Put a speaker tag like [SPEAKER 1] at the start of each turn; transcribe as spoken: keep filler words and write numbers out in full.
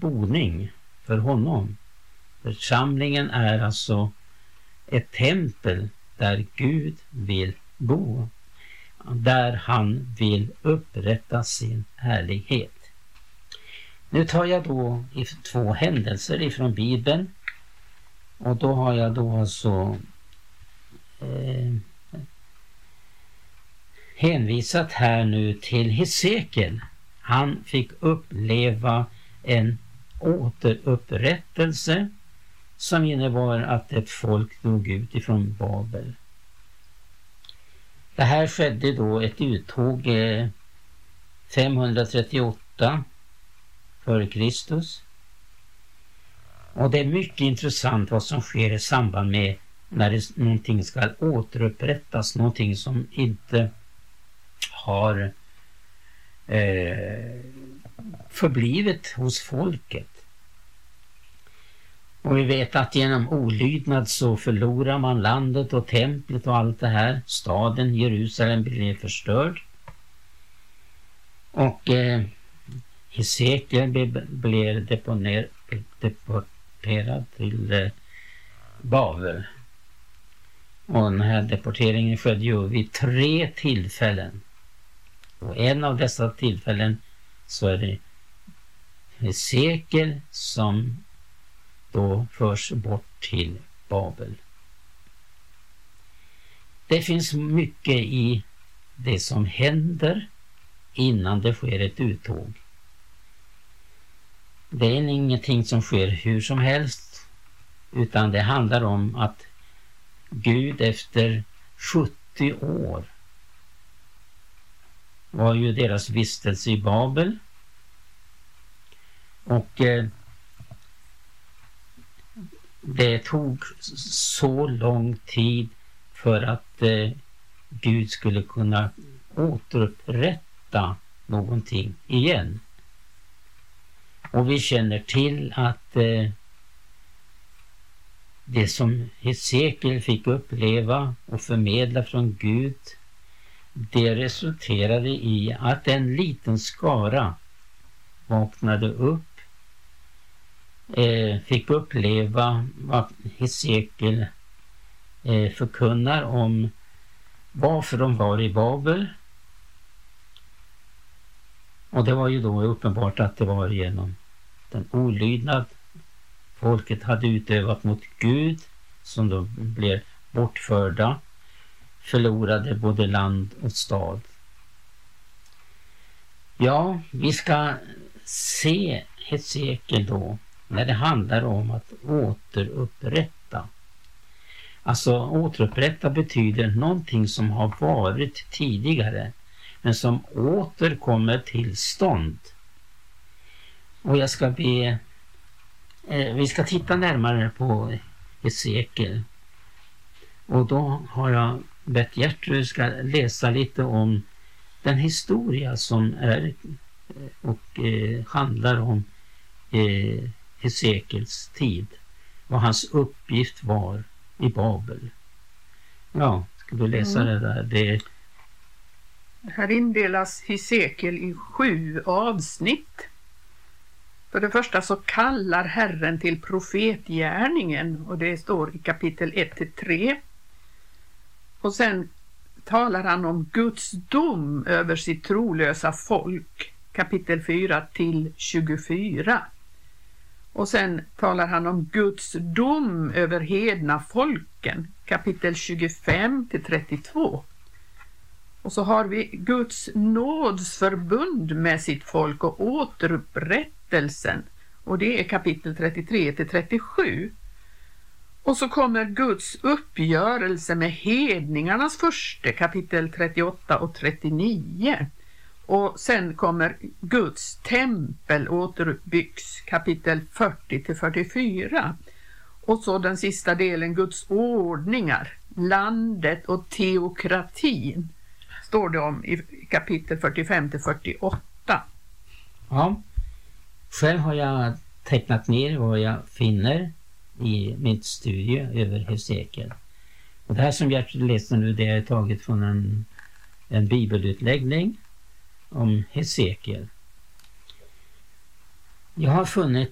[SPEAKER 1] boning för honom. Församlingen är alltså ett tempel där Gud vill bo, där han vill upprätta sin härlighet. Nu tar jag då två händelser ifrån Bibeln, och då har jag då alltså eh, hänvisat här nu till Hesekiel. Han fick uppleva en återupprättelse som innebar att ett folk drog ut ifrån Babel. Det här skedde då ett uttåg eh, femhundratrettioåtta före Kristus. Och det är mycket intressant vad som sker i samband med när det, någonting ska återupprättas, någonting som inte har eh, förblivit hos folket. Och vi vet att genom olydnad så förlorar man landet och templet och allt det här. Staden Jerusalem blev förstörd. Och eh, Hesekiel blev, blev deponer, deporterad till eh, Babel. Och den här deporteringen skedde ju vid tre tillfällen. Och en av dessa tillfällen så är det Hesekiel som då förs bort till Babel. Det finns mycket i det som händer innan det sker ett uttåg. Det är ingenting som sker hur som helst, utan det handlar om att Gud efter sjuttio år var ju deras vistelse i Babel, och eh, det tog så lång tid för att eh, Gud skulle kunna återupprätta någonting igen. Och vi känner till att eh, det som Hesekiel fick uppleva och förmedla från Gud, det resulterade i att en liten skara vaknade upp, eh, fick uppleva vad Hesekiel eh, förkunnar om varför de var i Babel. Och det var ju då uppenbart att det var genom den olydnad folket hade utövat mot Gud som då blev bortförda, förlorade både land och stad. Ja, vi ska se Hesekiel då när det handlar om att återupprätta. Alltså återupprätta betyder någonting som har varit tidigare men som åter kommer till stånd. Och jag ska be eh, vi ska titta närmare på Hesekiel. Och då har jag bett Gertrud ska läsa lite om den historia som är och eh, handlar om eh, Hesekiels tid. Vad hans uppgift var i Babel. Ja, ska du läsa mm. det där? Det...
[SPEAKER 2] Här indelas Hesekiel i sju avsnitt. För det första så kallar Herren till profetgärningen, och det står i kapitel ett till tre. Och sen talar han om Guds dom över sitt trolösa folk, kapitel fyra till tjugofyra. Och sen talar han om Guds dom över hedna folken, kapitel tjugofem till trettiotvå. Och så har vi Guds nådsförbund med sitt folk och återupprättelsen, och det är kapitel trettiotre till trettiosju. Och så kommer Guds uppgörelse med hedningarnas första, kapitel trettioåtta och trettionio. Och sen kommer Guds tempel återuppbyggs, kapitel fyrtio till fyrtiofyra. Och så den sista delen, Guds ordningar, landet och teokratin, står det om i kapitel fyrtiofem till fyrtioåtta.
[SPEAKER 1] Ja, själv har jag tecknat ner vad jag finner i mitt studie över Hesekiel. Och det här som jag läste nu, det är taget från en, en bibelutläggning om Hesekiel. Jag har funnit